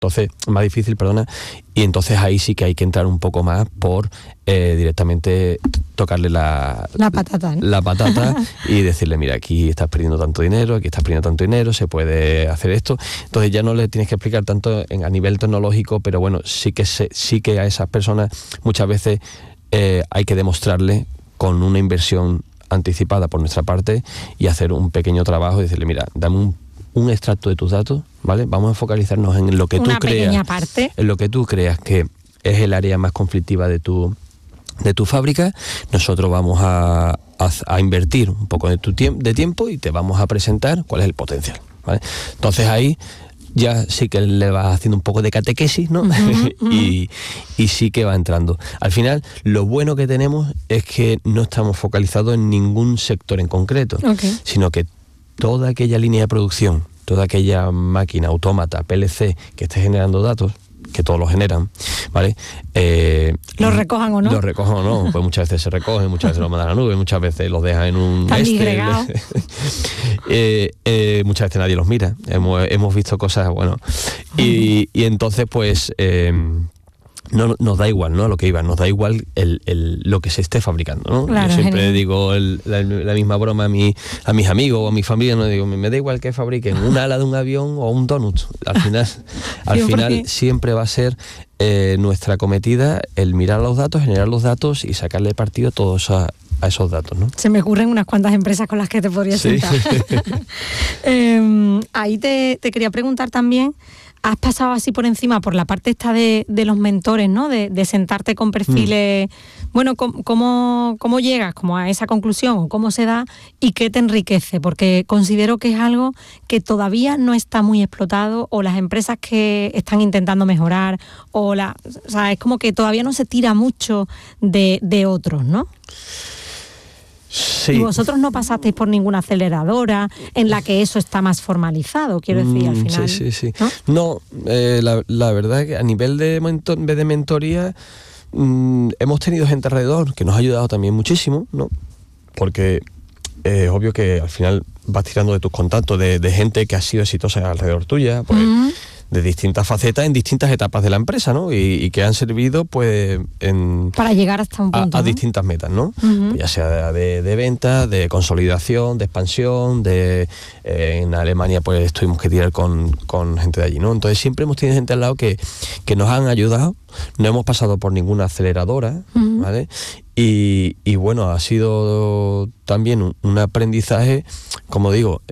Entonces, más difícil, perdona, y entonces ahí sí que hay que entrar un poco más por directamente tocarle la patata, ¿no? La patata y decirle, mira, aquí estás perdiendo tanto dinero, aquí estás perdiendo tanto dinero, se puede hacer esto. Entonces ya no le tienes que explicar tanto a nivel tecnológico, pero bueno, sí que a esas personas muchas veces hay que demostrarle con una inversión anticipada por nuestra parte y hacer un pequeño trabajo y decirle, mira, dame un extracto de tus datos, ¿vale? Vamos a focalizarnos en lo que tú creas, en lo que tú creas que es el área más conflictiva de tu fábrica. Nosotros vamos a invertir un poco de tiempo y te vamos a presentar cuál es el potencial, ¿vale? Entonces ahí ya sí que le vas haciendo un poco de catequesis, ¿no? Y sí que va entrando. Al final, lo bueno que tenemos es que no estamos focalizados en ningún sector en concreto, sino que toda aquella línea de producción, toda aquella máquina, autómata, PLC que esté generando datos, que todos los generan, ¿vale? ¿Los recojan o no? Los recojan o no, pues muchas veces se recogen, muchas veces los mandan a la nube, muchas veces los dejan en un muchas veces nadie los mira. Hemos visto cosas, bueno, y entonces pues no nos da igual, ¿no? A lo que iba, nos da igual lo que se esté fabricando, ¿no? Claro, yo siempre genial. digo la misma broma a mis amigos o a mi familia, no digo, me da igual que fabriquen un ala de un avión o un donut. Al final siempre va a ser nuestra cometida el mirar los datos, generar los datos y sacarle partido a todos a esos datos, ¿no? Se me ocurren unas cuantas empresas con las que te podrías sentar. Ahí te quería preguntar también, ¿has pasado así por encima por la parte esta de los mentores, ¿no? De sentarte con perfiles, bueno, ¿cómo llegas como a esa conclusión o cómo se da y qué te enriquece? Porque considero que es algo que todavía no está muy explotado, o las empresas que están intentando mejorar, o sea, es como que todavía no se tira mucho de otros, ¿no? Sí. Y vosotros no pasasteis por ninguna aceleradora en la que eso está más formalizado, quiero decir, al final. Sí. No, la verdad es que a nivel de mentoría hemos tenido gente alrededor que nos ha ayudado también muchísimo, ¿no? Porque es obvio que al final vas tirando de tus contactos, de gente que ha sido exitosa alrededor tuya, pues de distintas facetas en distintas etapas de la empresa, ¿no? Y que han servido, pues, para llegar hasta un punto, a distintas metas, ¿no? Pues ya sea de ventas, de consolidación, de expansión, en Alemania, pues, tuvimos que tirar con gente de allí, ¿no? Entonces siempre hemos tenido gente al lado que nos han ayudado, no hemos pasado por ninguna aceleradora, ¿vale? Y bueno, ha sido también un aprendizaje, como digo,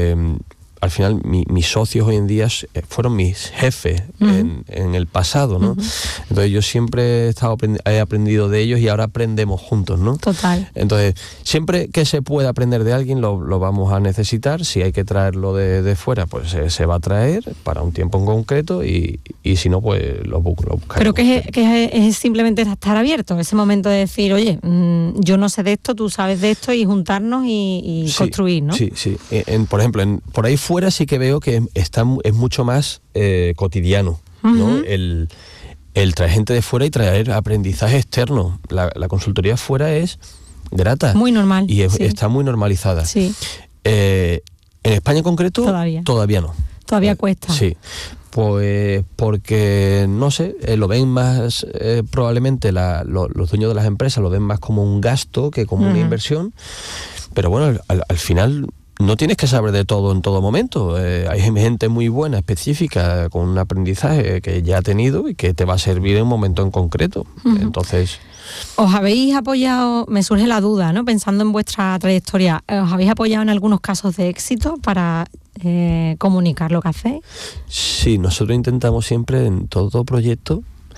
al final mis socios hoy en día fueron mis jefes en el pasado, ¿no? Entonces yo siempre he aprendido de ellos y ahora aprendemos juntos, ¿no? Total. Entonces siempre que se pueda aprender de alguien lo vamos a necesitar. Si hay que traerlo de fuera, pues se va a traer para un tiempo en concreto y si no, pues lo buscaremos. Pero que es simplemente estar abierto, ese momento de decir, oye, yo no sé de esto, tú sabes de esto, y juntarnos y sí, construir, ¿no? Sí. Por ejemplo, por ahí fuera sí que veo que es mucho más cotidiano, ¿no? El traer gente de fuera y traer aprendizaje externo. La consultoría fuera es grata. Muy normal. Y está muy normalizada. Sí. En España en concreto, todavía no. Todavía cuesta. Sí. Pues porque, no sé, lo ven más, probablemente los dueños de las empresas lo ven más como un gasto que como una inversión. Pero bueno, al final no tienes que saber de todo en todo momento. Hay gente muy buena, específica, con un aprendizaje que ya ha tenido y que te va a servir en un momento en concreto. Entonces, ¿os habéis apoyado, me surge la duda, ¿no? Pensando en vuestra trayectoria, ¿os habéis apoyado en algunos casos de éxito para comunicar lo que hacéis? Sí, nosotros intentamos siempre en todo proyecto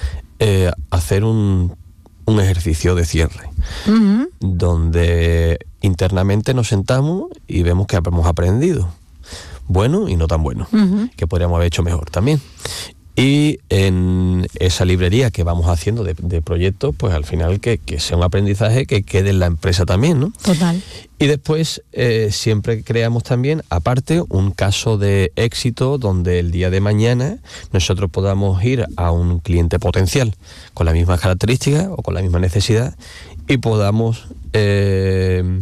hacer un ejercicio de cierre, donde internamente nos sentamos y vemos que hemos aprendido, bueno y no tan bueno, que podríamos haber hecho mejor también. Y en esa librería que vamos haciendo de proyectos, pues al final que sea un aprendizaje que quede en la empresa también, ¿no? Total. Y después siempre creamos también, aparte, un caso de éxito donde el día de mañana nosotros podamos ir a un cliente potencial con las mismas características o con la misma necesidad y podamos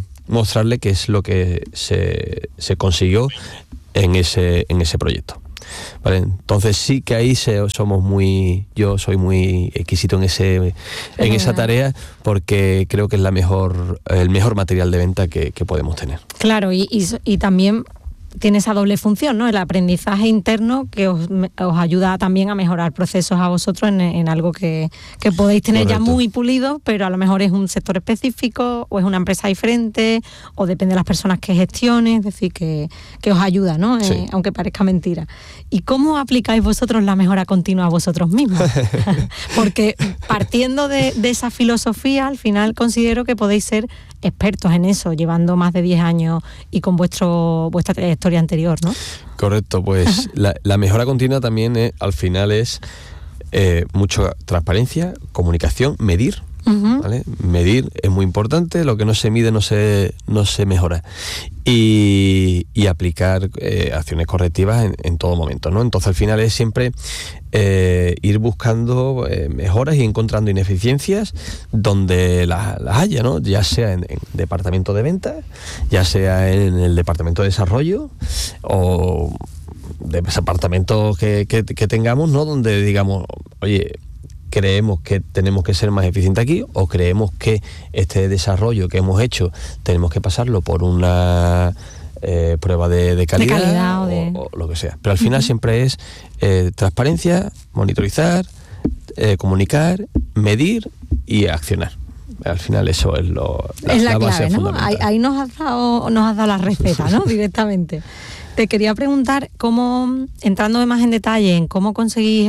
mostrarle qué es lo que se consiguió en ese proyecto. ¿vale? Entonces sí que ahí yo soy muy exquisito en esa tarea, porque creo que es el mejor material de venta que podemos tener. Claro, y también tiene esa doble función, ¿no? El aprendizaje interno que os ayuda también a mejorar procesos a vosotros en algo que podéis tener ya muy pulido, pero a lo mejor es un sector específico o es una empresa diferente o depende de las personas que gestione, es decir, que os ayuda, ¿no? Sí. Aunque parezca mentira. ¿Y cómo aplicáis vosotros la mejora continua a vosotros mismos? Porque partiendo de esa filosofía, al final considero que podéis ser expertos en eso, llevando más de 10 años y con vuestra trayectoria anterior, ¿no? Correcto, pues la mejora continua también al final es mucha transparencia, comunicación, medir. ¿Vale? Medir es muy importante, lo que no se mide no se mejora, y aplicar acciones correctivas en todo momento, ¿no? Entonces al final es siempre ir buscando mejoras y encontrando ineficiencias donde las haya, ¿no? Ya sea en departamento de ventas, ya sea en el departamento de desarrollo o de departamentos que tengamos, ¿no? Donde digamos, oye, creemos que tenemos que ser más eficientes aquí, o creemos que este desarrollo que hemos hecho tenemos que pasarlo por una prueba de calidad o lo que sea. Pero al final siempre es transparencia, monitorizar, comunicar, medir y accionar. Al final eso es la base, clave, ¿no? fundamental. Ahí nos has dado la receta, ¿no? Directamente. Te quería preguntar cómo, entrando más en detalle en cómo conseguís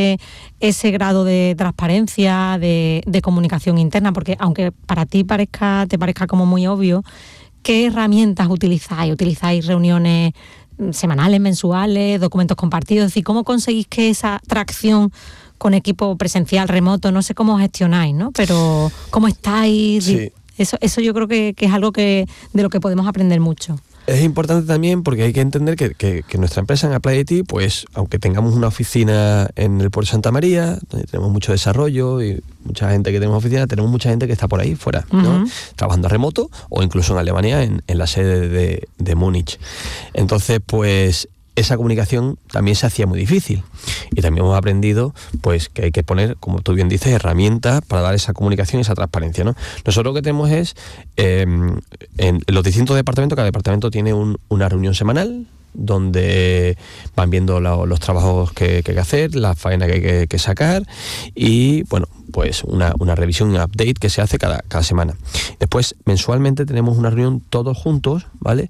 ese grado de transparencia, de comunicación interna, porque aunque para ti te parezca como muy obvio, ¿qué herramientas utilizáis? ¿Utilizáis reuniones semanales, mensuales, documentos compartidos? Es decir, ¿cómo conseguís que esa tracción con equipo presencial, remoto, no sé cómo gestionáis, ¿no? Pero ¿cómo estáis? Sí. Eso yo creo que es algo de lo que podemos aprender mucho. Es importante también porque hay que entender que nuestra empresa en Apply IT, pues aunque tengamos una oficina en el puerto de Santa María, donde tenemos mucho desarrollo y mucha gente que tenemos oficina, tenemos mucha gente que está por ahí fuera, ¿no? Trabajando a remoto o incluso en Alemania, en la sede de Múnich. Entonces, pues esa comunicación también se hacía muy difícil, y también hemos aprendido pues que hay que poner, como tú bien dices, herramientas para dar esa comunicación y esa transparencia, ¿no? Nosotros lo que tenemos es en los distintos departamentos, cada departamento tiene una reunión semanal donde van viendo los trabajos que hay que hacer, la faena que hay que sacar, y bueno, pues una revisión, un update que se hace cada semana. Después, mensualmente tenemos una reunión todos juntos, ¿vale?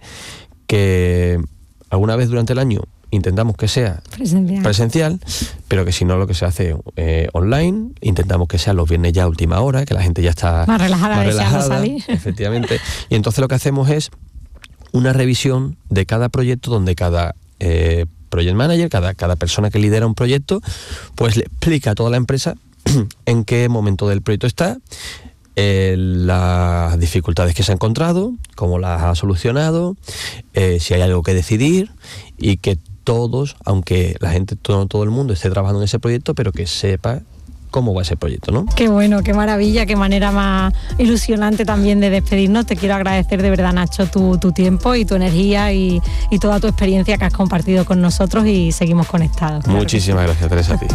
Que alguna vez durante el año intentamos que sea presencial, pero que si no, lo que se hace online. Intentamos que sea los viernes ya a última hora, que la gente ya está más relajada salir. Efectivamente. Y entonces lo que hacemos es una revisión de cada proyecto, donde cada project manager, cada persona que lidera un proyecto, pues le explica a toda la empresa en qué momento del proyecto está, las dificultades que se ha encontrado, cómo las ha solucionado, si hay algo que decidir, y que todos, aunque la gente, todo el mundo esté trabajando en ese proyecto, pero que sepa cómo va ese proyecto, ¿no? Qué bueno, qué maravilla, qué manera más ilusionante también de despedirnos. Te quiero agradecer de verdad, Nacho, tu tiempo y tu energía y toda tu experiencia que has compartido con nosotros, y seguimos conectados. Muchísimas gracias, Teresa, a ti.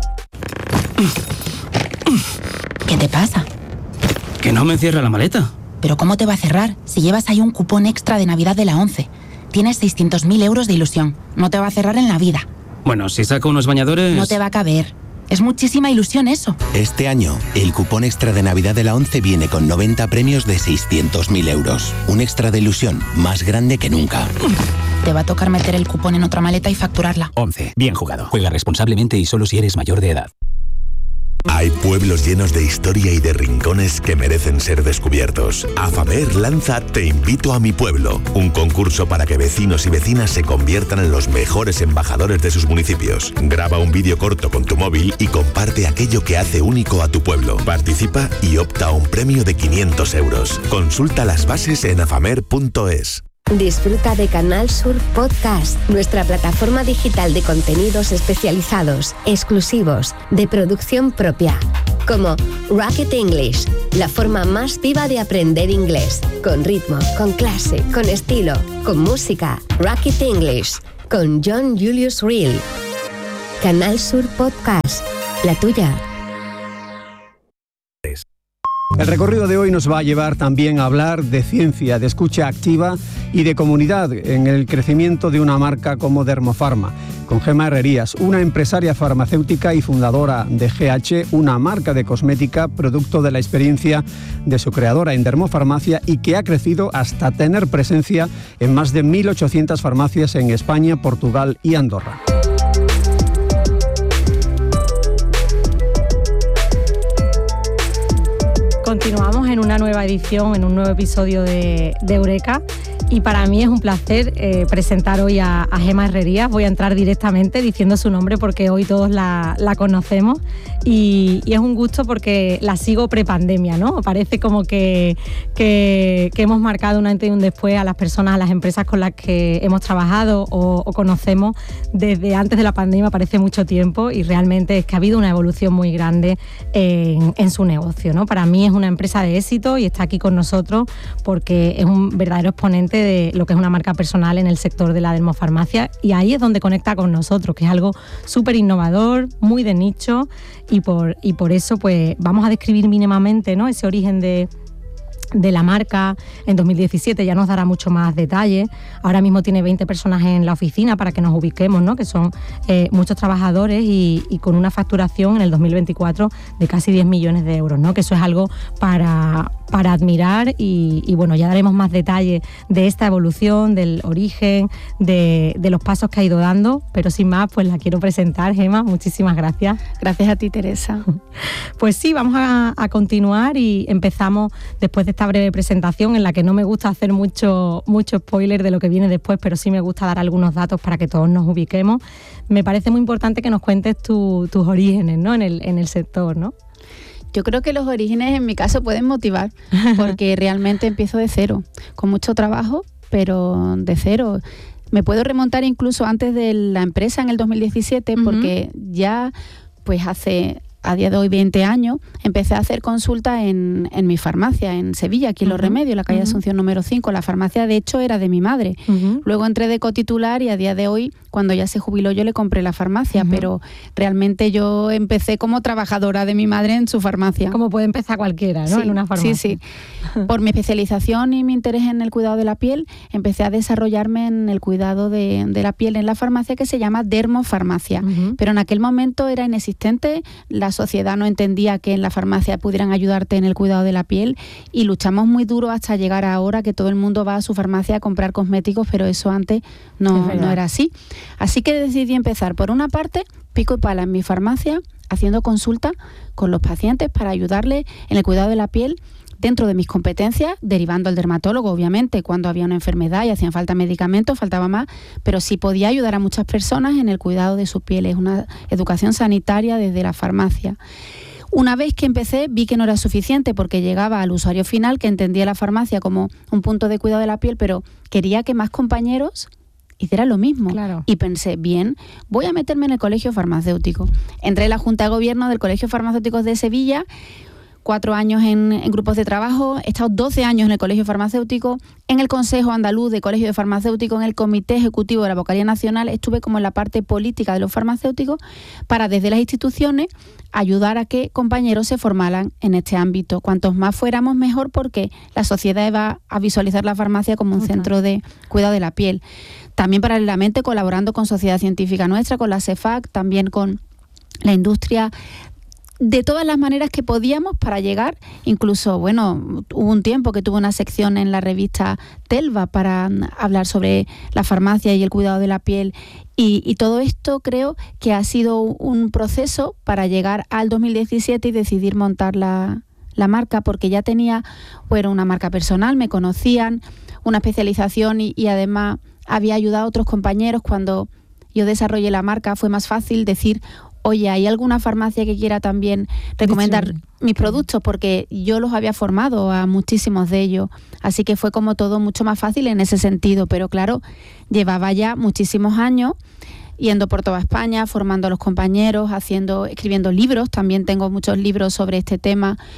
¿Qué te pasa? Que no me cierra la maleta. ¿Pero cómo te va a cerrar si llevas ahí un cupón extra de Navidad de la 11? Tienes 600.000 euros de ilusión. No te va a cerrar en la vida. Bueno, si saco unos bañadores... No te va a caber. Es muchísima ilusión eso. Este año, el cupón extra de Navidad de la 11 viene con 90 premios de 600.000 euros. Un extra de ilusión más grande que nunca. Te va a tocar meter el cupón en otra maleta y facturarla. 11. Bien jugado. Juega responsablemente y solo si eres mayor de edad. Hay pueblos llenos de historia y de rincones que merecen ser descubiertos. Afamer lanza Te invito a mi pueblo, un concurso para que vecinos y vecinas se conviertan en los mejores embajadores de sus municipios. Graba un vídeo corto con tu móvil y comparte aquello que hace único a tu pueblo. Participa y opta a un premio de 500 euros. Consulta las bases en afamer.es. Disfruta de Canal Sur Podcast, nuestra plataforma digital de contenidos especializados, exclusivos, de producción propia, como Rocket English, la forma más viva de aprender inglés, con ritmo, con clase, con estilo, con música. Rocket English, con John Julius Reel. Canal Sur Podcast, la tuya. El recorrido de hoy nos va a llevar también a hablar de ciencia, de escucha activa y de comunidad en el crecimiento de una marca como Dermofarma, con Gemma Herrerías, una empresaria farmacéutica y fundadora de GH, una marca de cosmética producto de la experiencia de su creadora en dermofarmacia y que ha crecido hasta tener presencia en más de 1.800 farmacias en España, Portugal y Andorra. Continuamos en una nueva edición, en un nuevo episodio de Eureka. Y para mí es un placer presentar hoy a Gemma Herrerías. Voy a entrar directamente diciendo su nombre porque hoy todos la conocemos y es un gusto porque la sigo prepandemia, ¿no? Parece como que hemos marcado un antes y un después a las personas, a las empresas con las que hemos trabajado o conocemos desde antes de la pandemia, parece mucho tiempo, y realmente es que ha habido una evolución muy grande en su negocio, ¿no? Para mí es una empresa de éxito y está aquí con nosotros porque es un verdadero exponente de lo que es una marca personal en el sector de la dermofarmacia, y ahí es donde conecta con nosotros, que es algo súper innovador, muy de nicho, y por eso pues vamos a describir mínimamente, ¿no?, ese origen de la marca. En 2017 ya nos dará mucho más detalle. Ahora mismo tiene 20 personas en la oficina para que nos ubiquemos, ¿no?, que son muchos trabajadores y con una facturación en el 2024 de casi 10 millones de euros, ¿no?, que eso es algo para admirar y bueno, ya daremos más detalle de esta evolución, del origen, de los pasos que ha ido dando, pero sin más, pues la quiero presentar. Gemma, muchísimas gracias. Gracias a ti, Teresa. Pues sí, vamos a continuar y empezamos después de esta breve presentación en la que no me gusta hacer mucho spoiler de lo que viene después, pero sí me gusta dar algunos datos para que todos nos ubiquemos. Me parece muy importante que nos cuentes tus orígenes, ¿no?, en el sector, ¿no? Yo creo que los orígenes en mi caso pueden motivar, porque realmente empiezo de cero, con mucho trabajo, pero de cero. Me puedo remontar incluso antes de la empresa en el 2017, porque ya pues a día de hoy 20 años, empecé a hacer consulta en mi farmacia en Sevilla, aquí en Los Remedios, la calle Asunción número 5. La farmacia, de hecho, era de mi madre. Luego entré de cotitular y a día de hoy, cuando ya se jubiló, yo le compré la farmacia, pero realmente yo empecé como trabajadora de mi madre en su farmacia. Como puede empezar cualquiera, ¿no?, sí, en una farmacia. Sí. Por mi especialización y mi interés en el cuidado de la piel, empecé a desarrollarme en el cuidado de la piel en la farmacia, que se llama dermofarmacia. Pero en aquel momento era inexistente. La sociedad no entendía que en la farmacia pudieran ayudarte en el cuidado de la piel, y luchamos muy duro hasta llegar a ahora que todo el mundo va a su farmacia a comprar cosméticos, pero eso antes no era así. Así que decidí empezar, por una parte, pico y pala en mi farmacia, haciendo consulta con los pacientes para ayudarles en el cuidado de la piel dentro de mis competencias, derivando al dermatólogo, obviamente, cuando había una enfermedad y hacían falta medicamentos, faltaba más, pero sí podía ayudar a muchas personas en el cuidado de su piel. Es una educación sanitaria desde la farmacia. Una vez que empecé, vi que no era suficiente, porque llegaba al usuario final, que entendía la farmacia como un punto de cuidado de la piel, pero quería que más compañeros hicieran lo mismo. Claro. Y pensé, bien, voy a meterme en el colegio farmacéutico. Entré en la Junta de Gobierno del Colegio Farmacéutico de Sevilla, 4 años en grupos de trabajo, he estado 12 años en el Colegio Farmacéutico, en el Consejo Andaluz de Colegio de Farmacéuticos, en el Comité Ejecutivo de la Vocalía Nacional. Estuve como en la parte política de los farmacéuticos para, desde las instituciones, ayudar a que compañeros se formaran en este ámbito. Cuantos más fuéramos, mejor, porque la sociedad va a visualizar la farmacia como un centro de cuidado de la piel. También paralelamente colaborando con Sociedad Científica Nuestra, con la CEFAC, también con la industria, de todas las maneras que podíamos para llegar. Incluso, bueno, hubo un tiempo que tuve una sección en la revista Telva para hablar sobre la farmacia y el cuidado de la piel. Y todo esto creo que ha sido un proceso para llegar al 2017 y decidir montar la marca, porque ya tenía, bueno, una marca personal, me conocían, una especialización y además había ayudado a otros compañeros. Cuando yo desarrollé la marca fue más fácil decir, oye, ¿hay alguna farmacia que quiera también recomendar mis productos? Porque yo los había formado a muchísimos de ellos. Así que fue como todo mucho más fácil en ese sentido. Pero claro, llevaba ya muchísimos años yendo por toda España, formando a los compañeros, escribiendo libros. También tengo muchos libros sobre este tema,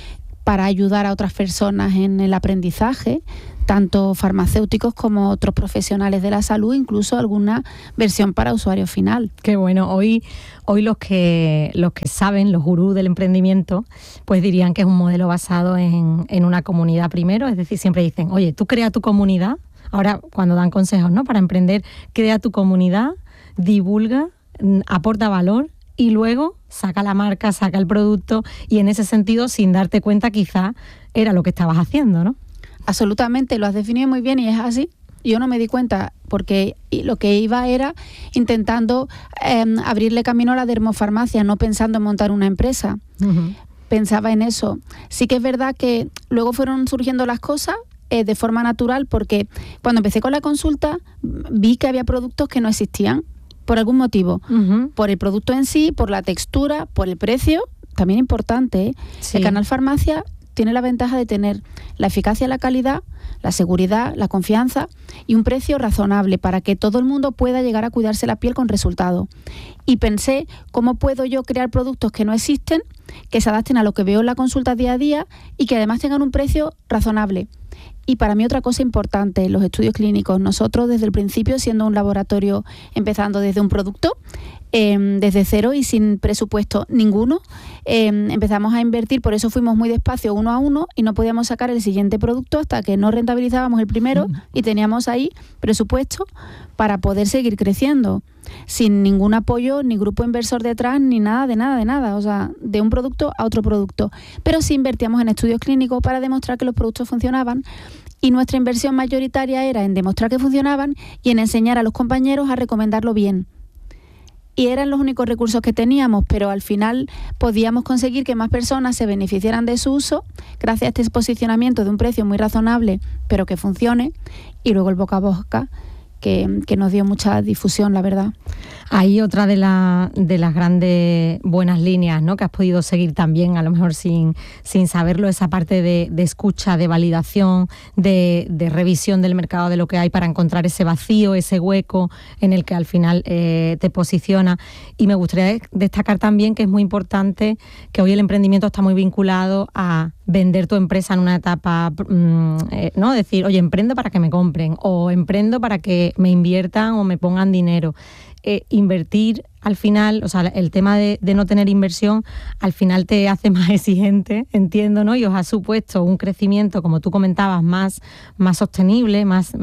para ayudar a otras personas en el aprendizaje, tanto farmacéuticos como otros profesionales de la salud, incluso alguna versión para usuario final. Qué bueno. Hoy los que saben, los gurús del emprendimiento, pues dirían que es un modelo basado en una comunidad primero, es decir, siempre dicen, oye, tú crea tu comunidad. Ahora, cuando dan consejos, ¿no?, para emprender, crea tu comunidad, divulga, aporta valor y luego saca la marca, saca el producto, y en ese sentido, sin darte cuenta, quizá era lo que estabas haciendo, ¿no? Absolutamente, lo has definido muy bien y es así. Yo no me di cuenta porque lo que iba era intentando abrirle camino a la dermofarmacia, no pensando en montar una empresa. Uh-huh. Pensaba en eso. Sí que es verdad que luego fueron surgiendo las cosas de forma natural, porque cuando empecé con la consulta vi que había productos que no existían por algún motivo. Uh-huh. Por el producto en sí, por la textura, por el precio, también importante, ¿eh? Sí. El Canal Farmacia tiene la ventaja de tener la eficacia, la calidad, la seguridad, la confianza y un precio razonable para que todo el mundo pueda llegar a cuidarse la piel con resultado. Y pensé, ¿cómo puedo yo crear productos que no existen, que se adapten a lo que veo en la consulta día a día y que además tengan un precio razonable? Y para mí otra cosa importante, los estudios clínicos. Nosotros desde el principio, siendo un laboratorio, empezando desde un producto, desde cero y sin presupuesto ninguno, empezamos a invertir, por eso fuimos muy despacio, uno a uno, y no podíamos sacar el siguiente producto hasta que no rentabilizábamos el primero y teníamos ahí presupuesto para poder seguir creciendo, sin ningún apoyo, ni grupo inversor detrás, ni nada, o sea, de un producto a otro producto. Pero sí invertíamos en estudios clínicos para demostrar que los productos funcionaban, y nuestra inversión mayoritaria era en demostrar que funcionaban y en enseñar a los compañeros a recomendarlo bien. Y eran los únicos recursos que teníamos, pero al final podíamos conseguir que más personas se beneficiaran de su uso gracias a este posicionamiento de un precio muy razonable, pero que funcione, y luego el boca a boca, que nos dio mucha difusión, la verdad. Hay otra de las grandes buenas líneas, ¿no?, que has podido seguir también, a lo mejor sin saberlo, esa parte de escucha, de validación, de revisión del mercado, de lo que hay para encontrar ese vacío, ese hueco en el que al final te posiciona. Y me gustaría destacar también que es muy importante que hoy el emprendimiento está muy vinculado a vender tu empresa en una etapa, ¿no? Decir, oye, emprendo para que me compren, o emprendo para que me inviertan o me pongan dinero. Invertir al final, o sea, el tema de no tener inversión al final te hace más exigente, entiendo, ¿no? Y os ha supuesto un crecimiento, como tú comentabas, más sostenible, más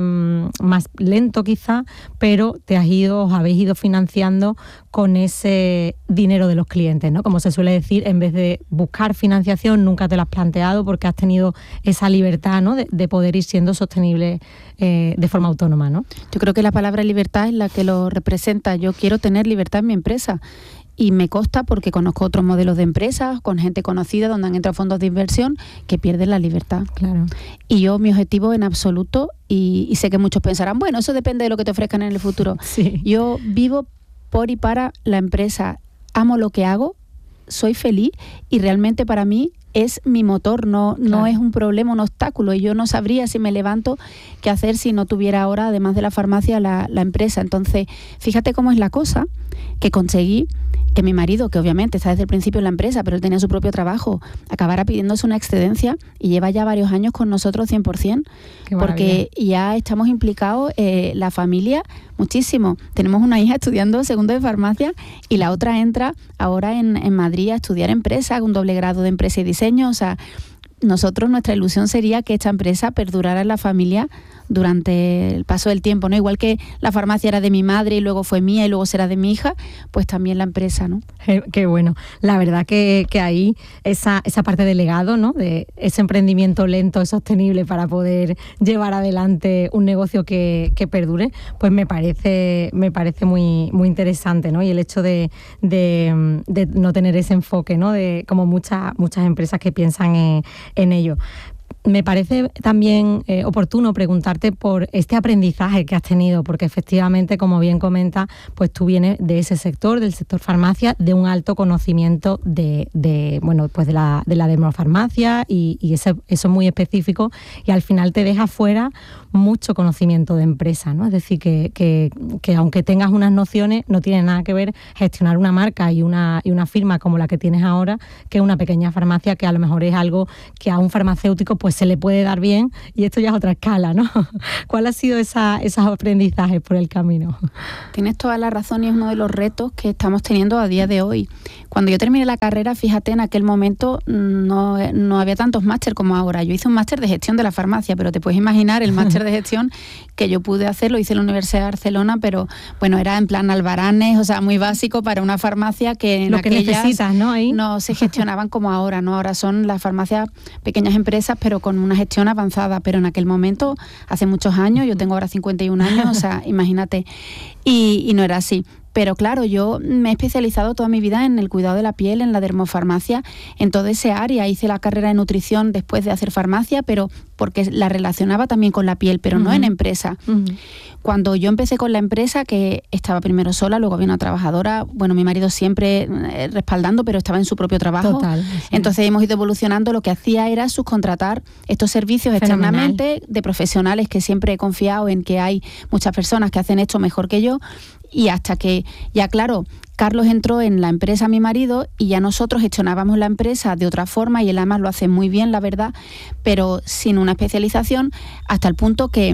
lento quizá, pero os habéis ido financiando con ese dinero de los clientes, ¿no? Como se suele decir, en vez de buscar financiación, nunca te lo has planteado porque has tenido esa libertad, ¿no?, de poder ir siendo sostenible de forma autónoma, ¿no? Yo creo que la palabra libertad es la que lo representa. Yo quiero tener libertad en mi empresa, y me consta porque conozco otros modelos de empresas con gente conocida donde han entrado fondos de inversión que pierden la libertad. Claro. Y yo, mi objetivo en absoluto, y sé que muchos pensarán, bueno, eso depende de lo que te ofrezcan en el futuro. Sí. Yo vivo por y para la empresa, amo lo que hago, soy feliz, y realmente para mí es mi motor, no es un problema, un obstáculo, y yo no sabría si me levanto qué hacer si no tuviera ahora, además de la farmacia, la empresa. Entonces, fíjate cómo es la cosa, que conseguí que mi marido, que obviamente está desde el principio en la empresa, pero él tenía su propio trabajo, acabara pidiéndose una excedencia, y lleva ya varios años con nosotros 100%, porque ya estamos implicados, la familia, muchísimo. Tenemos una hija estudiando segundo de farmacia y la otra entra ahora en Madrid a estudiar empresa, un doble grado de empresa y diseño. O sea, nuestra ilusión sería que esta empresa perdurara en la familia durante el paso del tiempo, ¿no? Igual que la farmacia era de mi madre y luego fue mía y luego será de mi hija, pues también la empresa, ¿no? Qué bueno. La verdad que ahí esa parte del legado, ¿no?, de ese emprendimiento lento y sostenible para poder llevar adelante un negocio que perdure, pues me parece muy, muy interesante, ¿no? Y el hecho de no tener ese enfoque, ¿no?, de como muchas empresas que piensan en ello. Me parece también oportuno preguntarte por este aprendizaje que has tenido, porque efectivamente, como bien comentas, pues tú vienes de ese sector, del sector farmacia, de un alto conocimiento de la dermofarmacia y eso es muy específico, y al final te deja fuera mucho conocimiento de empresa, ¿no? Es decir, que aunque tengas unas nociones, no tiene nada que ver gestionar una marca y una firma como la que tienes ahora, que una pequeña farmacia, que a lo mejor es algo que a un farmacéutico pues se le puede dar bien, y esto ya es otra escala, ¿no? ¿Cuál ha sido esos aprendizajes por el camino? Tienes toda la razón, y es uno de los retos que estamos teniendo a día de hoy. Cuando yo terminé la carrera, fíjate, en aquel momento no había tantos máster como ahora. Yo hice un máster de gestión de la farmacia, pero te puedes imaginar el máster de gestión que yo pude hacer, lo hice en la Universidad de Barcelona, pero bueno, era en plan albaranes, o sea, muy básico para una farmacia que en lo que necesitas, ¿no? Ahí no se gestionaban como ahora, ¿no? Ahora son las farmacias pequeñas empresas, pero con una gestión avanzada. Pero en aquel momento, hace muchos años, yo tengo ahora 51 años, o sea, imagínate, y no era así. Pero claro, yo me he especializado toda mi vida en el cuidado de la piel, en la dermofarmacia, en toda esa área. Hice la carrera de nutrición después de hacer farmacia, pero porque la relacionaba también con la piel, pero no en empresa. Cuando yo empecé con la empresa, que estaba primero sola, luego había una trabajadora, bueno, mi marido siempre respaldando, pero estaba en su propio trabajo. Total, sí. Entonces hemos ido evolucionando. Lo que hacía era subcontratar estos servicios externamente de profesionales, que siempre he confiado en que hay muchas personas que hacen esto mejor que yo. Y hasta que ya, claro, Carlos entró en la empresa, mi marido, y ya nosotros gestionábamos la empresa de otra forma, y él además lo hace muy bien, la verdad, pero sin una especialización, hasta el punto que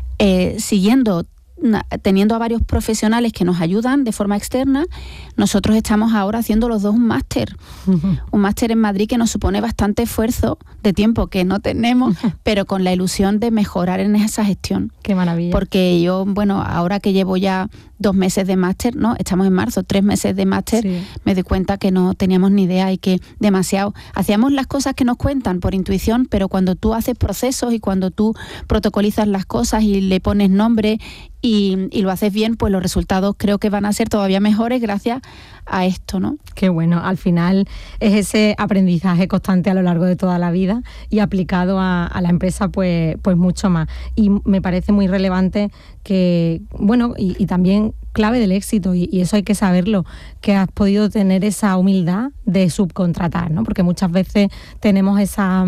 teniendo a varios profesionales que nos ayudan de forma externa, nosotros estamos ahora haciendo los dos un máster. Un máster en Madrid que nos supone bastante esfuerzo de tiempo que no tenemos, pero con la ilusión de mejorar en esa gestión. Qué maravilla. Porque yo, bueno, ahora que llevo ya 2 meses de máster, no, estamos en marzo, 3 meses de máster, sí, me doy cuenta que no teníamos ni idea y que demasiado. Hacíamos las cosas que nos cuentan por intuición, pero cuando tú haces procesos y cuando tú protocolizas las cosas y le pones nombre y lo haces bien, pues los resultados creo que van a ser todavía mejores gracias a esto, ¿no? Qué bueno, al final es ese aprendizaje constante a lo largo de toda la vida y aplicado a la empresa pues mucho más. Y me parece muy relevante que, bueno, y también clave del éxito, y eso hay que saberlo, que has podido tener esa humildad de subcontratar, ¿no? Porque muchas veces tenemos esa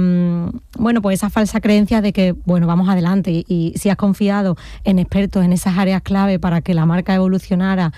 esa falsa creencia de que, bueno, vamos adelante, y si has confiado en expertos en esas áreas clave para que la marca evolucionara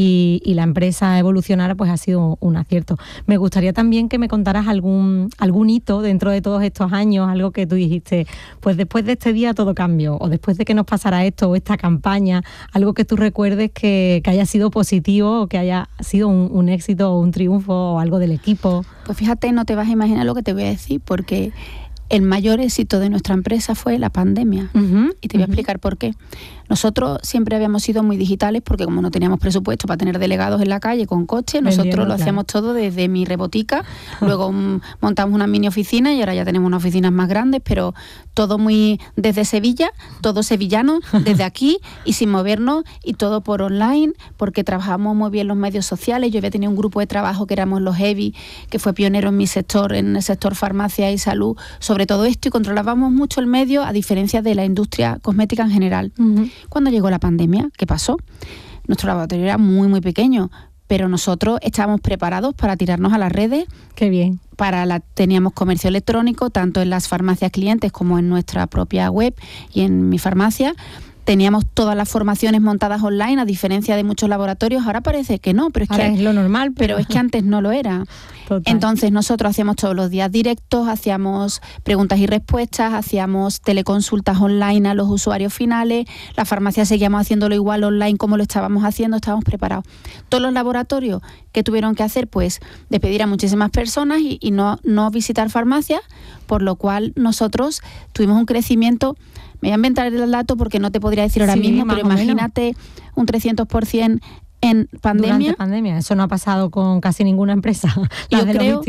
y la empresa evolucionara, pues ha sido un acierto. Me gustaría también que me contaras algún hito dentro de todos estos años, algo que tú dijiste, pues después de este día todo cambió, o después de que nos pasara esto o esta campaña, algo que tú recuerdes que haya sido positivo o que haya sido un éxito o un triunfo o algo del equipo. Pues fíjate, no te vas a imaginar lo que te voy a decir, porque el mayor éxito de nuestra empresa fue la pandemia. Y te voy a explicar por qué. Nosotros siempre habíamos sido muy digitales porque como no teníamos presupuesto para tener delegados en la calle con coche, nosotros lo hacíamos todo desde mi rebotica, luego montamos una mini oficina y ahora ya tenemos unas oficinas más grandes, pero todo muy desde Sevilla, todo sevillano, desde aquí y sin movernos, y todo por online, porque trabajamos muy bien los medios sociales. Yo había tenido un grupo de trabajo que éramos los Heavy, que fue pionero en mi sector, en el sector farmacia y salud, sobre todo esto, y controlábamos mucho el medio, a diferencia de la industria cosmética en general. Cuando llegó la pandemia, ¿qué pasó? Nuestro laboratorio era muy, muy pequeño, pero nosotros estábamos preparados para tirarnos a las redes. ¡Qué bien! Teníamos comercio electrónico, tanto en las farmacias clientes como en nuestra propia web y en mi farmacia. Teníamos todas las formaciones montadas online, a diferencia de muchos laboratorios. Ahora parece que no, pero ahora es lo normal. Pero es que antes no lo era. Total. Entonces nosotros hacíamos todos los días directos, hacíamos preguntas y respuestas, hacíamos teleconsultas online a los usuarios finales. La farmacia seguíamos haciéndolo igual online como lo estábamos haciendo, estábamos preparados. Todos los laboratorios que tuvieron que hacer, pues despedir a muchísimas personas y no visitar farmacias, por lo cual nosotros tuvimos un crecimiento. Me voy a inventar el dato porque no te podría decir ahora mismo, pero imagínate un 300% en pandemia. Durante pandemia, eso no ha pasado con casi ninguna empresa. Yo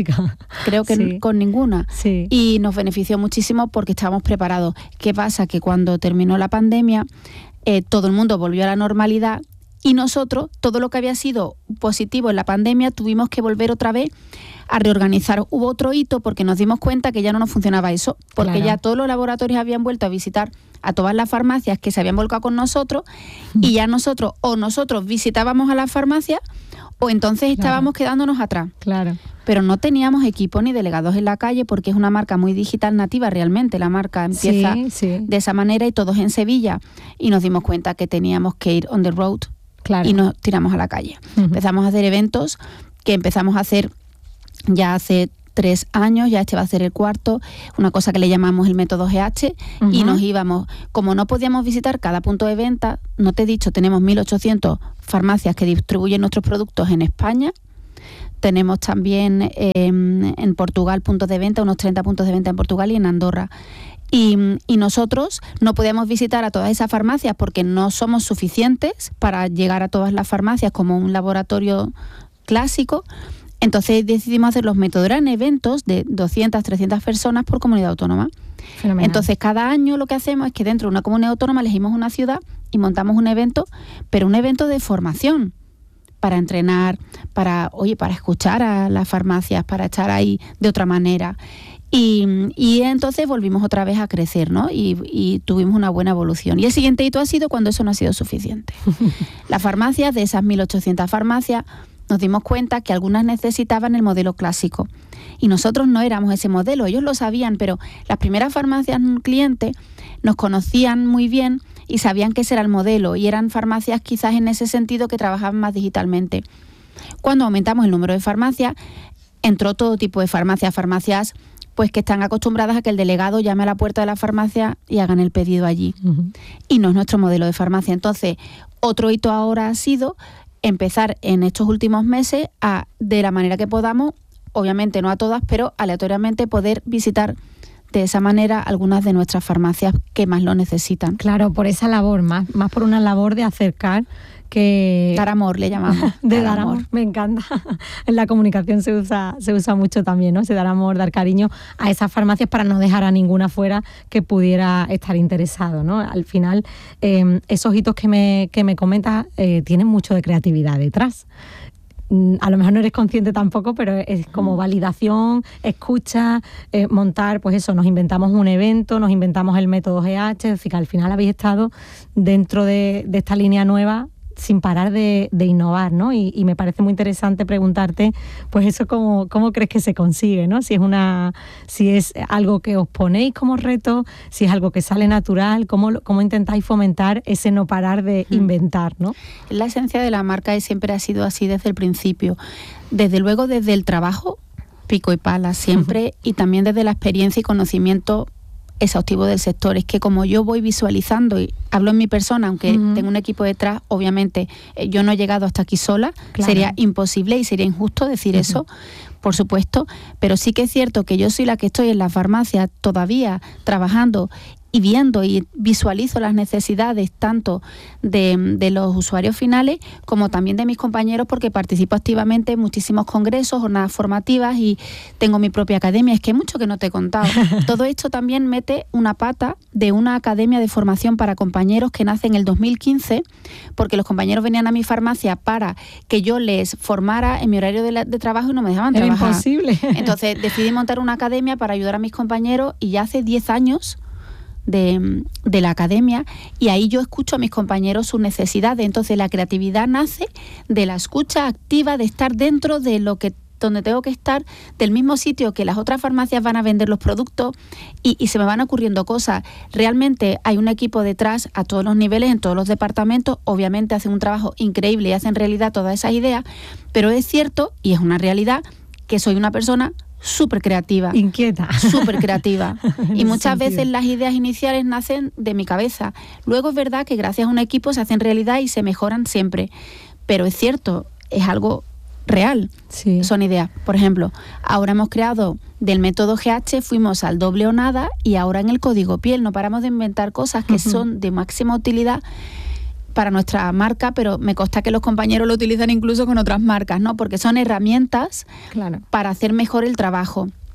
creo que con ninguna. Sí. Y nos benefició muchísimo porque estábamos preparados. ¿Qué pasa? Que cuando terminó la pandemia, todo el mundo volvió a la normalidad y nosotros, todo lo que había sido positivo en la pandemia, tuvimos que volver otra vez a reorganizar. Hubo otro hito porque nos dimos cuenta que ya no nos funcionaba eso, porque ya todos los laboratorios habían vuelto a visitar a todas las farmacias que se habían volcado con nosotros y ya nosotros visitábamos a las farmacias o entonces estábamos quedándonos atrás. Claro. Pero no teníamos equipo ni delegados en la calle porque es una marca muy digital nativa realmente. La marca empieza de esa manera y todos en Sevilla. Y nos dimos cuenta que teníamos que ir on the road y nos tiramos a la calle. Empezamos a hacer eventos que empezamos a hacer ya hace 3 años, ya este va a ser el 4, una cosa que le llamamos el método GH, y nos íbamos, como no podíamos visitar cada punto de venta, no te he dicho, tenemos 1.800 farmacias que distribuyen nuestros productos en España. Tenemos también en Portugal puntos de venta, unos 30 puntos de venta en Portugal y en Andorra. Y nosotros no podíamos visitar a todas esas farmacias porque no somos suficientes para llegar a todas las farmacias como un laboratorio clásico. Entonces decidimos hacer los métodos. Eran eventos de 200, 300 personas por comunidad autónoma. Fenomenal. Entonces cada año lo que hacemos es que dentro de una comunidad autónoma elegimos una ciudad y montamos un evento, pero un evento de formación, para entrenar, para escuchar a las farmacias, para estar ahí de otra manera. Y entonces volvimos otra vez a crecer, ¿no? Y tuvimos una buena evolución. Y el siguiente hito ha sido cuando eso no ha sido suficiente. Las farmacias, de esas 1.800 farmacias, nos dimos cuenta que algunas necesitaban el modelo clásico. Y nosotros no éramos ese modelo, ellos lo sabían, pero las primeras farmacias clientes nos conocían muy bien y sabían que ese era el modelo, y eran farmacias quizás en ese sentido que trabajaban más digitalmente. Cuando aumentamos el número de farmacias, entró todo tipo de farmacias pues que están acostumbradas a que el delegado llame a la puerta de la farmacia y hagan el pedido allí. Y no es nuestro modelo de farmacia. Entonces, otro hito ahora ha sido empezar en estos últimos meses a, de la manera que podamos, obviamente no a todas, pero aleatoriamente poder visitar de esa manera algunas de nuestras farmacias que más lo necesitan. Claro, por esa labor, más por una labor de acercar, que dar amor le llamamos. De dar amor, me encanta. En la comunicación se usa mucho también, ¿no? Ese dar amor, dar cariño a esas farmacias para no dejar a ninguna fuera que pudiera estar interesado, ¿no? Al final, esos hitos que me comentas tienen mucho de creatividad detrás. A lo mejor no eres consciente tampoco, pero es como validación, escucha, montar, pues eso, nos inventamos un evento, nos inventamos el método GH, es decir, que al final habéis estado dentro de esta línea nueva sin parar de innovar, ¿no? Y me parece muy interesante preguntarte, pues eso, ¿cómo crees que se consigue, ¿no? Si es algo que os ponéis como reto, si es algo que sale natural, ¿cómo intentáis fomentar ese no parar de inventar, ¿no? La esencia de la marca siempre ha sido así desde el principio. Desde luego desde el trabajo, pico y pala siempre, y también desde la experiencia y conocimiento exhaustivo del sector. Es que como yo voy visualizando y hablo en mi persona, aunque tengo un equipo detrás, obviamente yo no he llegado hasta aquí sola, sería imposible y sería injusto decir eso, por supuesto, pero sí que es cierto que yo soy la que estoy en la farmacia todavía trabajando y viendo y visualizo las necesidades tanto de los usuarios finales como también de mis compañeros, porque participo activamente en muchísimos congresos, jornadas formativas, y tengo mi propia academia. Es que hay mucho que no te he contado. Todo esto también mete una pata de una academia de formación para compañeros que nace en el 2015, porque los compañeros venían a mi farmacia para que yo les formara en mi horario de trabajo y no me dejaban trabajar. Era imposible. Entonces decidí montar una academia para ayudar a mis compañeros, y ya hace 10 años de la academia, y ahí yo escucho a mis compañeros sus necesidades. Entonces la creatividad nace de la escucha activa, de estar dentro de donde tengo que estar, del mismo sitio que las otras farmacias van a vender los productos, y se me van ocurriendo cosas. Realmente hay un equipo detrás a todos los niveles, en todos los departamentos, obviamente hacen un trabajo increíble y hacen realidad todas esas ideas, pero es cierto, y es una realidad, que soy una persona súper creativa. Inquieta. Súper creativa. Y muchas veces las ideas iniciales nacen de mi cabeza. Luego es verdad que gracias a un equipo se hacen realidad y se mejoran siempre. Pero es cierto, es algo real. Sí. Son ideas. Por ejemplo, ahora hemos creado del método GH, fuimos al doble o nada, y ahora en el código piel no paramos de inventar cosas que son de máxima utilidad para nuestra marca, pero me consta que los compañeros lo utilizan incluso con otras marcas, ¿no? Porque son herramientas para hacer mejor el trabajo.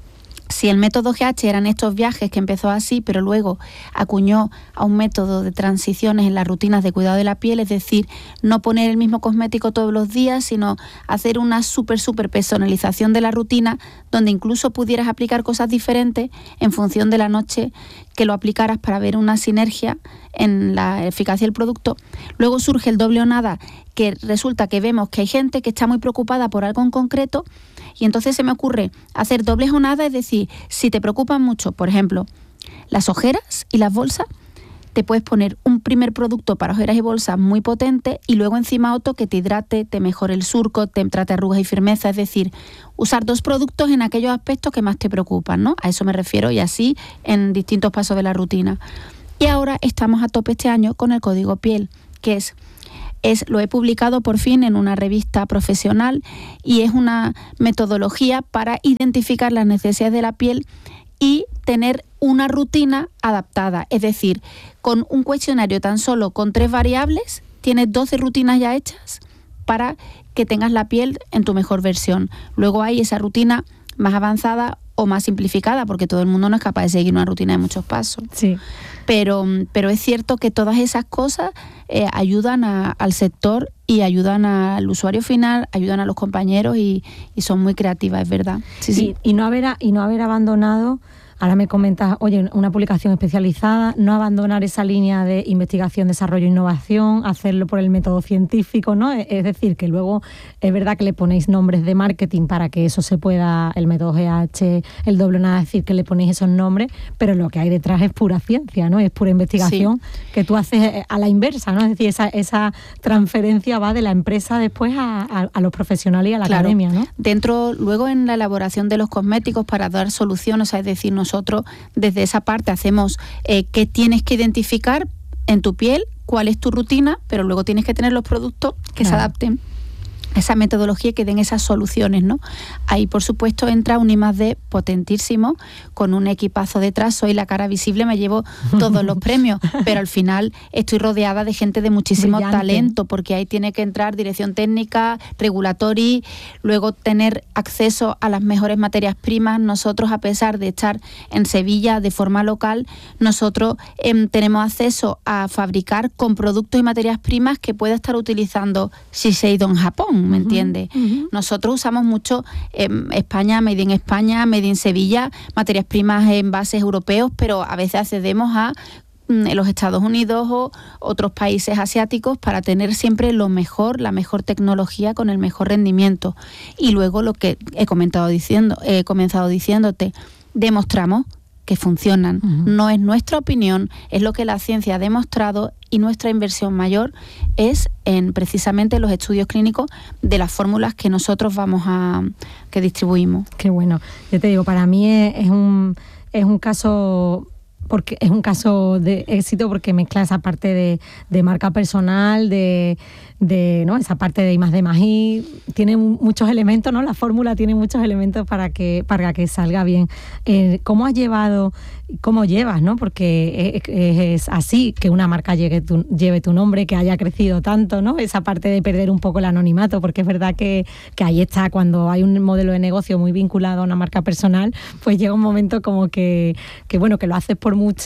Si el método GH eran estos viajes que empezó así, pero luego acuñó a un método de transiciones en las rutinas de cuidado de la piel, es decir, no poner el mismo cosmético todos los días, sino hacer una súper personalización de la rutina, donde incluso pudieras aplicar cosas diferentes en función de la noche que lo aplicaras para ver una sinergia en la eficacia del producto. Luego surge el doble o nada, que resulta que vemos que hay gente que está muy preocupada por algo en concreto, y entonces se me ocurre hacer dobles o nada, es decir, si te preocupan mucho, por ejemplo, las ojeras y las bolsas, te puedes poner un primer producto para ojeras y bolsas muy potente y luego encima otro que te hidrate, te mejore el surco, te trate arrugas y firmeza, es decir, usar 2 productos en aquellos aspectos que más te preocupan, ¿no? A eso me refiero, y así en distintos pasos de la rutina. Y ahora estamos a tope este año con el código piel, que lo he publicado por fin en una revista profesional, y es una metodología para identificar las necesidades de la piel y tener una rutina adaptada. Es decir, con un cuestionario tan solo con 3 variables, tienes 12 rutinas ya hechas para que tengas la piel en tu mejor versión. Luego hay esa rutina más avanzada o más simplificada, porque todo el mundo no es capaz de seguir una rutina de muchos pasos. Sí. Pero es cierto que todas esas cosas ayudan al sector y ayudan al usuario final, ayudan a los compañeros y son muy creativas, es verdad. Sí. Y no haber abandonado. Ahora me comentas, oye, una publicación especializada, no abandonar esa línea de investigación, desarrollo e innovación, hacerlo por el método científico, ¿no? Es decir, que luego es verdad que le ponéis nombres de marketing para que eso se pueda, el método GH, el doble nada, decir que le ponéis esos nombres, pero lo que hay detrás es pura ciencia, ¿no? Es pura investigación que tú haces a la inversa, ¿no? Es decir, esa transferencia va de la empresa después a los profesionales y a la academia, ¿no? Dentro, luego en la elaboración de los cosméticos para dar soluciones, es decir, nosotros desde esa parte hacemos qué tienes que identificar en tu piel, cuál es tu rutina, pero luego tienes que tener los productos que se adapten a esa metodología y que den esas soluciones, ¿no? Ahí, por supuesto, entra un I+D potentísimo, con un equipazo detrás. Soy la cara visible, me llevo todos los premios, pero al final estoy rodeada de gente de muchísimo talento, porque ahí tiene que entrar dirección técnica, regulatory, luego tener acceso a las mejores materias primas. Nosotros, a pesar de estar en Sevilla de forma local, nosotros tenemos acceso a fabricar con productos y materias primas que pueda estar utilizando Shiseido en Japón, ¿me entiendes? Nosotros usamos mucho España, Made in España, Made in Sevilla, materias primas en bases europeos, pero a veces accedemos a los Estados Unidos o otros países asiáticos para tener siempre lo mejor, la mejor tecnología con el mejor rendimiento. Y luego lo que he comenzado diciéndote, demostramos que funcionan. No es nuestra opinión, es lo que la ciencia ha demostrado, y nuestra inversión mayor es en precisamente los estudios clínicos de las fórmulas que nosotros que distribuimos. Qué bueno. Yo te digo, para mí es un caso, porque es un caso de éxito, porque mezcla esa parte de marca personal, de ¿no? Esa parte de I+D+I, tiene muchos elementos, ¿no? La fórmula tiene muchos elementos para que salga bien. ¿Cómo llevas, ¿no? Porque es así que una marca lleve tu nombre, que haya crecido tanto, ¿no? Esa parte de perder un poco el anonimato, porque es verdad que ahí está, cuando hay un modelo de negocio muy vinculado a una marca personal, pues llega un momento como que bueno, que lo haces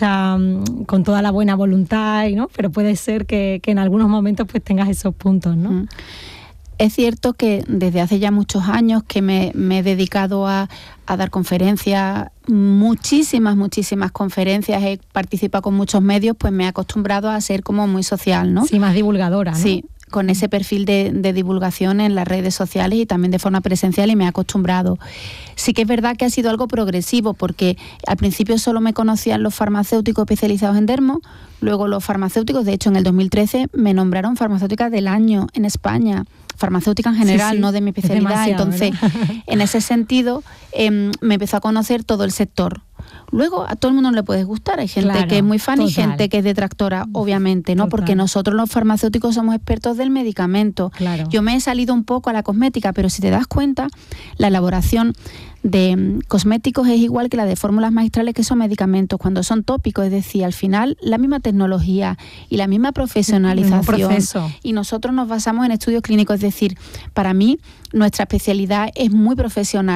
con toda la buena voluntad, ¿no? Pero puede ser que en algunos momentos pues tengas esos puntos, ¿no? Es cierto que desde hace ya muchos años que me he dedicado a dar conferencias, muchísimas conferencias, he participado con muchos medios, pues me he acostumbrado a ser como muy social, ¿no? Sí, más divulgadora, ¿no? Sí, con ese perfil de divulgación en las redes sociales y también de forma presencial, y me he acostumbrado. Sí que es verdad que ha sido algo progresivo, porque al principio solo me conocían los farmacéuticos especializados en dermo, luego los farmacéuticos, de hecho en el 2013 me nombraron farmacéutica del año en España, farmacéutica en general, no de mi especialidad. Entonces, en ese sentido, me empezó a conocer todo el sector. Luego, a todo el mundo no le puede gustar. Hay gente que es muy fan y gente que es detractora, obviamente, ¿no? Porque nosotros los farmacéuticos somos expertos del medicamento. Claro. Yo me he salido un poco a la cosmética, pero si te das cuenta, la elaboración de cosméticos es igual que la de fórmulas magistrales, que son medicamentos, cuando son tópicos. Es decir, al final, la misma tecnología y la misma profesionalización. Y nosotros nos basamos en estudios clínicos. Es decir, para mí, nuestra especialidad es muy profesional.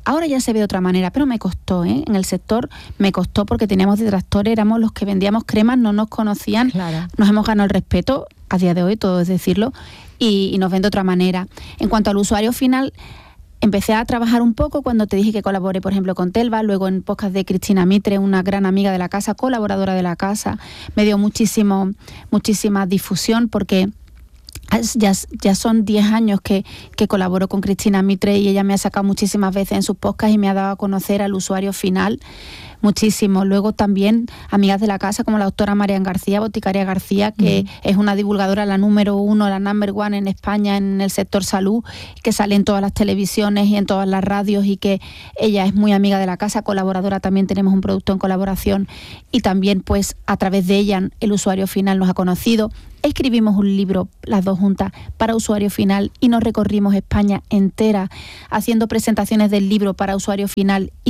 Ahora ya se ve de otra manera, pero me costó, en el sector me costó porque teníamos detractores, éramos los que vendíamos cremas, no nos conocían, claro. Nos hemos ganado el respeto, a día de hoy, todo es decirlo, y nos ven de otra manera. En cuanto al usuario final, empecé a trabajar un poco cuando te dije que colaboré, por ejemplo, con Telva, luego en podcast de Cristina Mitre, una gran amiga de la casa, colaboradora de la casa, me dio muchísima difusión porque ya son 10 años que colaboro con Cristina Mitre y ella me ha sacado muchísimas veces en sus podcasts y me ha dado a conocer al usuario final muchísimo. Luego también amigas de la casa como la doctora Marian García, Boticaria García, que es una divulgadora, la número 1, la number 1 en España en el sector salud, que sale en todas las televisiones y en todas las radios y que ella es muy amiga de la casa, colaboradora, también tenemos un producto en colaboración y también pues a través de ella el usuario final nos ha conocido. Escribimos un libro, las dos juntas, para usuario final y nos recorrimos España entera haciendo presentaciones del libro para usuario final y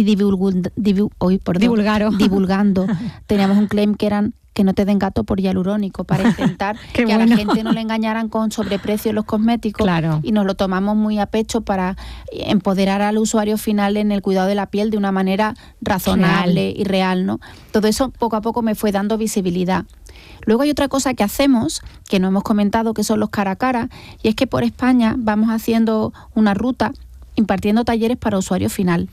divulgando. Teníamos un claim que eran que no te den gato por hialurónico para intentar que a la gente no le engañaran con sobreprecio en los cosméticos. Claro. Y nos lo tomamos muy a pecho para empoderar al usuario final en el cuidado de la piel de una manera razonable y real, ¿no? Todo eso poco a poco me fue dando visibilidad. Luego hay otra cosa que hacemos, que no hemos comentado, que son los cara a cara, y es que por España vamos haciendo una ruta impartiendo talleres para usuario final.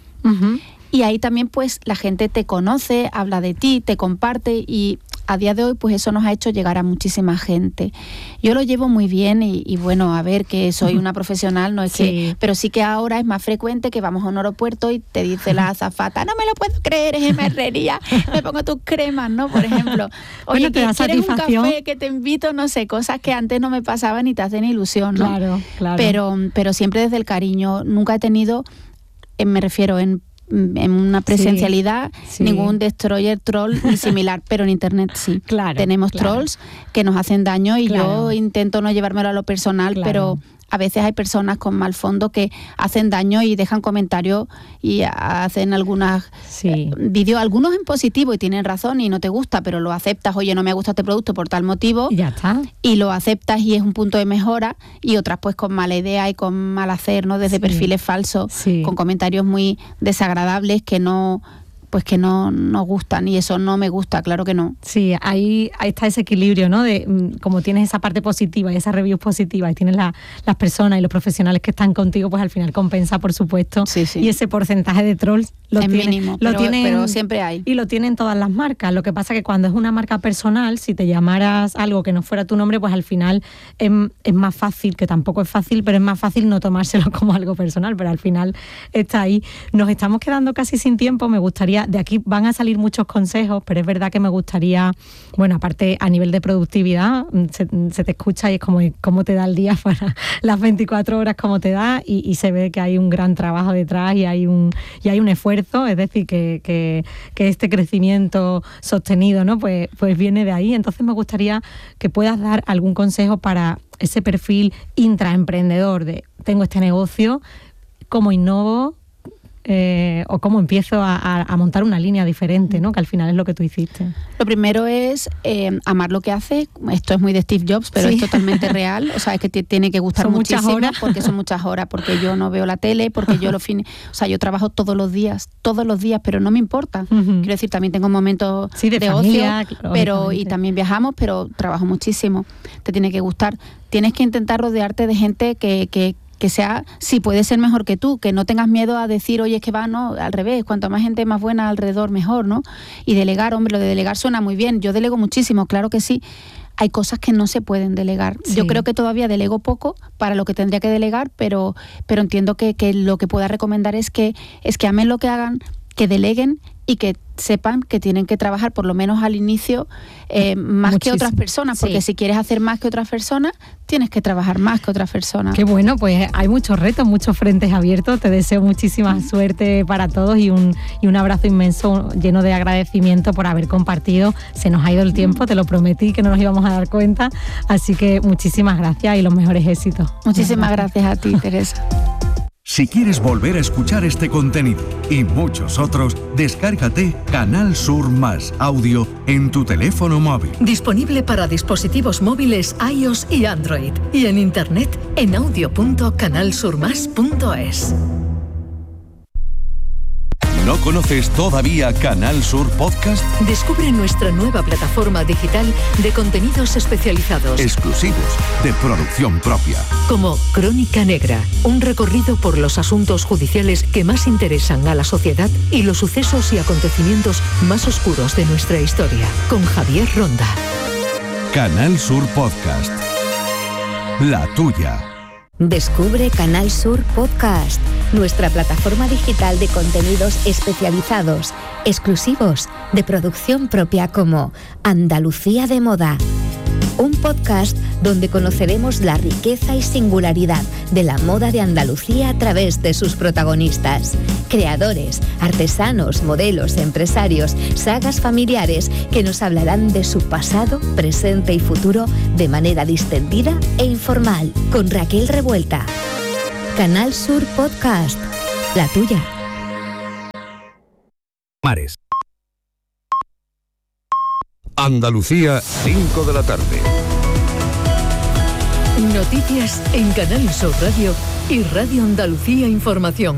Y ahí también pues la gente te conoce, habla de ti, te comparte y a día de hoy pues eso nos ha hecho llegar a muchísima gente. Yo lo llevo muy bien y bueno, a ver, que soy una profesional, no es que, pero sí que ahora es más frecuente que vamos a un aeropuerto y te dice la azafata, no me lo puedo creer, es en Herrería, me pongo tus cremas, ¿no? Por ejemplo, oye, bueno, ¿quieres un café que te invito? No sé, cosas que antes no me pasaban y te hacen ilusión, ¿no? Claro. Pero siempre desde el cariño, nunca he tenido, me refiero en una presencialidad, ningún destroyer, troll ni similar, pero en internet sí. Tenemos trolls que nos hacen daño y yo intento no llevármelo a lo personal, pero a veces hay personas con mal fondo que hacen daño y dejan comentarios y hacen algunas vídeos, algunos en positivo y tienen razón y no te gusta, pero lo aceptas, oye, no me gusta este producto por tal motivo, y ya está. Y lo aceptas y es un punto de mejora, y otras pues con mala idea y con mal hacer, ¿no? Desde perfiles falsos, con comentarios muy desagradables que no nos gustan, y eso no me gusta, claro que no. Sí, ahí está ese equilibrio, ¿no? De como tienes esa parte positiva y esas reviews positivas y tienes las personas y los profesionales que están contigo, pues al final compensa, por supuesto. Y ese porcentaje de trolls es mínimo, pero siempre hay. Y lo tienen todas las marcas. Lo que pasa que cuando es una marca personal, si te llamaras algo que no fuera tu nombre, pues al final es más fácil, que tampoco es fácil, pero es más fácil no tomárselo como algo personal, pero al final está ahí. Nos estamos quedando casi sin tiempo, me gustaría, de aquí van a salir muchos consejos, pero es verdad que me gustaría, bueno, aparte a nivel de productividad, se te escucha y es como cómo te da el día para las 24 horas, cómo te da, y se ve que hay un gran trabajo detrás y hay un esfuerzo, es decir, que este crecimiento sostenido, ¿no? Pues viene de ahí. Entonces me gustaría que puedas dar algún consejo para ese perfil intraemprendedor de tengo este negocio, cómo innovo, o cómo empiezo a montar una línea diferente, ¿no? Que al final es lo que tú hiciste. Lo primero es amar lo que hace. Esto es muy de Steve Jobs, pero es totalmente real. O sea, es que te tiene que gustar muchísimo, porque son muchas horas, porque yo no veo la tele, porque yo yo trabajo todos los días, pero no me importa. Quiero decir, también tengo momentos de familia, ocio, pero y también viajamos, pero trabajo muchísimo. Te tiene que gustar. Tienes que intentar rodearte de gente que sea, si puede ser mejor que tú, que no tengas miedo a decir, oye, es que no, al revés, cuanto más gente más buena alrededor, mejor, ¿no? Y delegar, hombre, lo de delegar suena muy bien, yo delego muchísimo, claro que sí. Hay cosas que no se pueden delegar. Yo creo que todavía delego poco para lo que tendría que delegar, pero entiendo que lo que pueda recomendar es que amen lo que hagan, que deleguen y que sepan que tienen que trabajar por lo menos al inicio más que otras personas, porque si quieres hacer más que otras personas, tienes que trabajar más que otras personas. Qué bueno, pues hay muchos retos, muchos frentes abiertos. Te deseo muchísima suerte para todos y un abrazo inmenso, lleno de agradecimiento por haber compartido. Se nos ha ido el tiempo, te lo prometí que no nos íbamos a dar cuenta, así que muchísimas gracias y los mejores éxitos. Muchísimas gracias a ti, Teresa. Si quieres volver a escuchar este contenido y muchos otros, descárgate Canal Sur Más Audio en tu teléfono móvil. Disponible para dispositivos móviles iOS y Android. Y en internet en audio.canalsurmas.es. ¿No conoces todavía Canal Sur Podcast? Descubre nuestra nueva plataforma digital de contenidos especializados. Exclusivos, de producción propia. Como Crónica Negra, un recorrido por los asuntos judiciales que más interesan a la sociedad y los sucesos y acontecimientos más oscuros de nuestra historia. Con Javier Ronda. Canal Sur Podcast. La tuya. Descubre Canal Sur Podcast, nuestra plataforma digital de contenidos especializados, exclusivos, de producción propia, como Andalucía de Moda. Un podcast donde conoceremos la riqueza y singularidad de la moda de Andalucía a través de sus protagonistas, creadores, artesanos, modelos, empresarios, sagas familiares que nos hablarán de su pasado, presente y futuro de manera distendida e informal, con Raquel Revuelta. Canal Sur Podcast, la tuya. Mares. Andalucía, 5 de la tarde. Noticias en Canal Sur Radio y Radio Andalucía Información.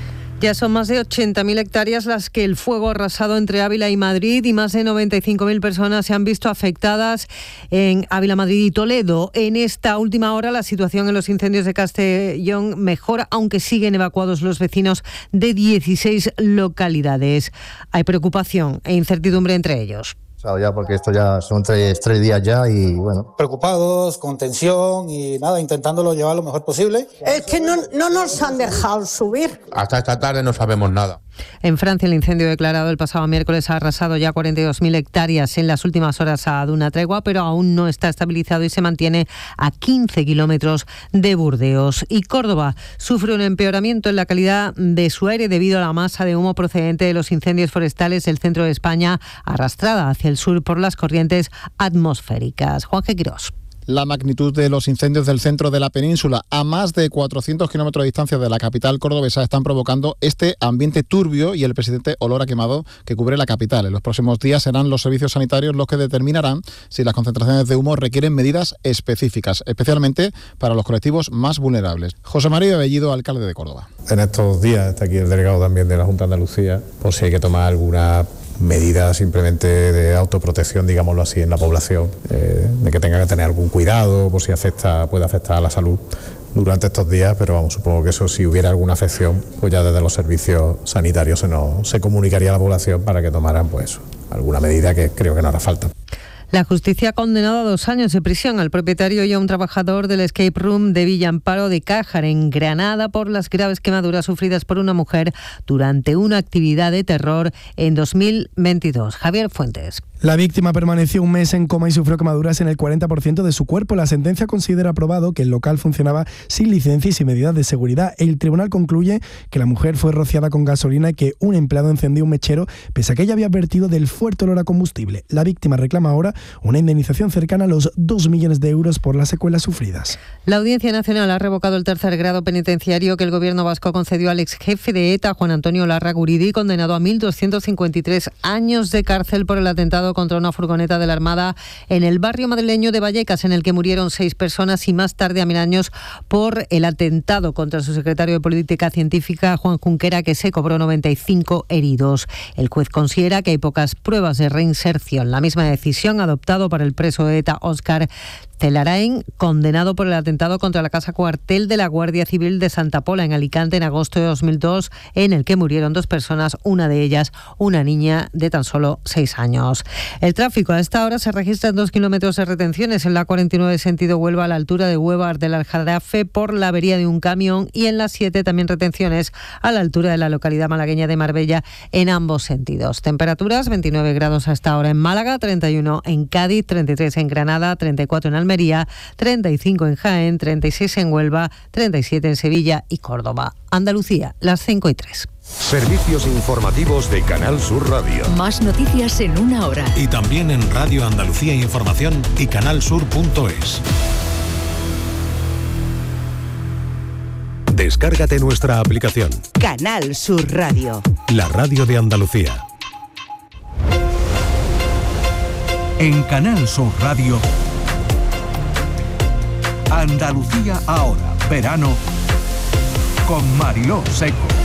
Ya son más de 80.000 hectáreas las que el fuego ha arrasado entre Ávila y Madrid, y más de 95.000 personas se han visto afectadas en Ávila, Madrid y Toledo. En esta última hora la situación en los incendios de Castellón mejora, aunque siguen evacuados los vecinos de 16 localidades. Hay preocupación e incertidumbre entre ellos. Ya, porque esto ya son tres días ya y bueno. Preocupados, con tensión y nada, intentándolo llevar lo mejor posible. Es que no nos han dejado subir. Hasta esta tarde no sabemos nada. En Francia, el incendio declarado el pasado miércoles ha arrasado ya 42.000 hectáreas. En las últimas horas ha dado una tregua, pero aún no está estabilizado y se mantiene a 15 kilómetros de Burdeos. Y Córdoba sufre un empeoramiento en la calidad de su aire debido a la masa de humo procedente de los incendios forestales del centro de España, arrastrada hacia el sur por las corrientes atmosféricas. Juanje Quirós. La magnitud de los incendios del centro de la península, a más de 400 kilómetros de distancia de la capital cordobesa, están provocando este ambiente turbio y el persistente olor a quemado que cubre la capital. En los próximos días serán los servicios sanitarios los que determinarán si las concentraciones de humo requieren medidas específicas, especialmente para los colectivos más vulnerables. José María Bellido, alcalde de Córdoba. En estos días está aquí el delegado también de la Junta de Andalucía, por si hay que tomar alguna medida simplemente de autoprotección, digámoslo así, en la población, de que tenga que tener algún cuidado por si puede afectar a la salud durante estos días, pero vamos, supongo que eso, si hubiera alguna afección, pues ya desde los servicios sanitarios se comunicaría a la población para que tomaran pues alguna medida, que creo que no hará falta. La justicia ha condenado a 2 años de prisión al propietario y a un trabajador del escape room de Villa Amparo de Cájar, en Granada, por las graves quemaduras sufridas por una mujer durante una actividad de terror en 2022. Javier Fuentes. La víctima permaneció un mes en coma y sufrió quemaduras en el 40% de su cuerpo. La sentencia considera probado que el local funcionaba sin licencia y sin medidas de seguridad. El tribunal concluye que la mujer fue rociada con gasolina y que un empleado encendió un mechero pese a que ella había advertido del fuerte olor a combustible. La víctima reclama ahora una indemnización cercana a los 2 millones de euros por las secuelas sufridas. La Audiencia Nacional ha revocado el tercer grado penitenciario que el gobierno vasco concedió al ex jefe de ETA, Juan Antonio Larraguridi, condenado a 1.253 años de cárcel por el atentado contra una furgoneta de la Armada en el barrio madrileño de Vallecas, en el que murieron 6 personas, y más tarde a 1000 años por el atentado contra su secretario de Política Científica, Juan Junquera, que se cobró 95 heridos. El juez considera que hay pocas pruebas de reinserción. La misma decisión adoptado para el preso de ETA Óscar Celarain, condenado por el atentado contra la casa cuartel de la Guardia Civil de Santa Pola en Alicante en agosto de 2002, en el que murieron 2 personas, una de ellas una niña de tan solo 6 años. El tráfico a esta hora se registra en 2 kilómetros de retenciones en la 49 sentido Huelva, a la altura de Huevar del Aljarafe, por la avería de un camión, y en la 7 también retenciones a la altura de la localidad malagueña de Marbella en ambos sentidos. Temperaturas: 29 grados a esta hora en Málaga, 31 en Cádiz, 33 en Granada, 34 en Almería, 35 en Jaén, 36 en Huelva, 37 en Sevilla y Córdoba. Andalucía, las 5:03. Servicios informativos de Canal Sur Radio. Más noticias en una hora. Y también en Radio Andalucía Información y canalsur.es. Descárgate nuestra aplicación. Canal Sur Radio. La radio de Andalucía. En Canal Sur Radio, Andalucía ahora, verano, con Mariló Seco.